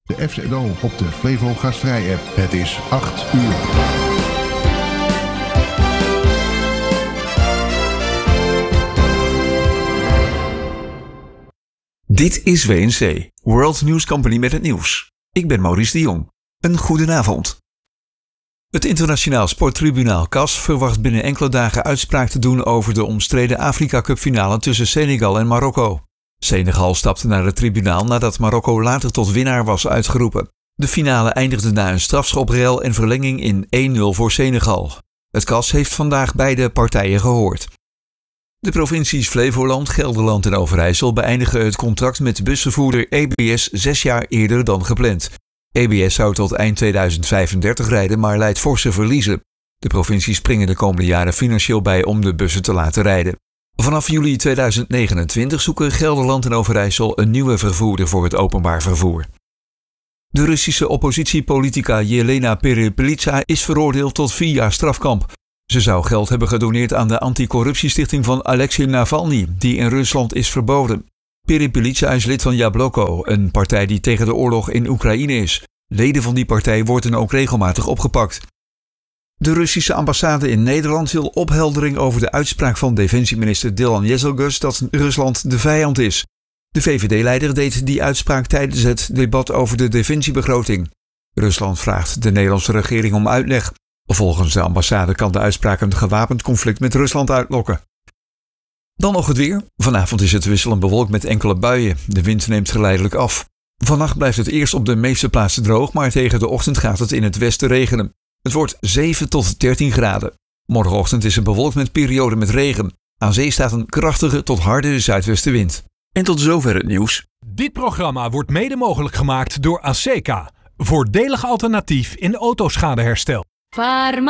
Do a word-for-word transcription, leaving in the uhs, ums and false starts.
De F Z O op de Flevo Gastvrij app. Het is acht uur. Dit is W N C, World News Company met het nieuws. Ik ben Maurice de Jong. Een goedenavond. Het internationaal sporttribunaal C A S verwacht binnen enkele dagen uitspraak te doen over de omstreden Afrika Cup finale tussen Senegal en Marokko. Senegal stapte naar het tribunaal nadat Marokko later tot winnaar was uitgeroepen. De finale eindigde na een strafschoprel en verlenging in één nul voor Senegal. Het C A S heeft vandaag beide partijen gehoord. De provincies Flevoland, Gelderland en Overijssel beëindigen het contract met busvervoerder E B S zes jaar eerder dan gepland. E B S zou tot eind tweeduizend vijfendertig rijden, maar leidt forse verliezen. De provincies springen de komende jaren financieel bij om de bussen te laten rijden. Vanaf juli tweeduizend negenentwintig zoeken Gelderland en Overijssel een nieuwe vervoerder voor het openbaar vervoer. De Russische oppositiepolitica Jelena Perepelitsa is veroordeeld tot vier jaar strafkamp. Ze zou geld hebben gedoneerd aan de anticorruptiestichting van Alexei Navalny, die in Rusland is verboden. Perepelitsa is lid van Jabloko, een partij die tegen de oorlog in Oekraïne is. Leden van die partij worden ook regelmatig opgepakt. De Russische ambassade in Nederland wil opheldering over de uitspraak van defensieminister Dylan Jezelgus dat Rusland de vijand is. De V V D-leider deed die uitspraak tijdens het debat over de defensiebegroting. Rusland vraagt de Nederlandse regering om uitleg. Volgens de ambassade kan de uitspraak een gewapend conflict met Rusland uitlokken. Dan nog het weer. Vanavond is het wisselend bewolkt met enkele buien. De wind neemt geleidelijk af. Vannacht blijft het eerst op de meeste plaatsen droog, maar tegen de ochtend gaat het in het westen regenen. Het wordt zeven tot dertien graden. Morgenochtend is het bewolkt met perioden met regen. Aan zee staat een krachtige tot harde zuidwestenwind. En tot zover het nieuws. Dit programma wordt mede mogelijk gemaakt door ASECA. Voordelig alternatief in autoschadeherstel.